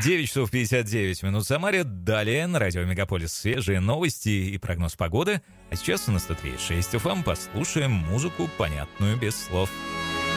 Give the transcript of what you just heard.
9 часов 59 минут в Самаре. Далее на радио Мегаполис свежие новости и прогноз погоды. А сейчас у нас тут есть 6 FM. Послушаем музыку, понятную без слов.